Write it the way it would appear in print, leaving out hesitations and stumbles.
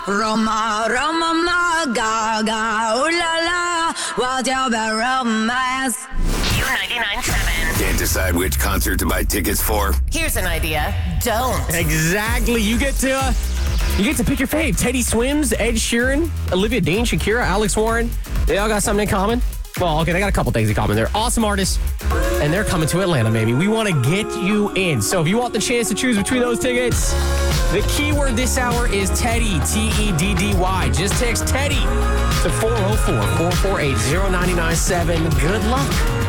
Roma, Roma, ma, gaga, ooh la la, what's your bad romance? Q99.7. Can't decide which concert to buy tickets for? Here's an idea. Don't. Exactly. You get to pick your fave. Teddy Swims, Ed Sheeran, Olivia Dean, Shakira, Alex Warren. They all got something in common. Well, okay, they got a couple things in common. They're awesome artists, and they're coming to Atlanta, baby. We want to get you in. So if you want the chance to choose between those tickets, the keyword this hour is Teddy, T-E-D-D-Y. Just text Teddy to 404-448-0997. Good luck.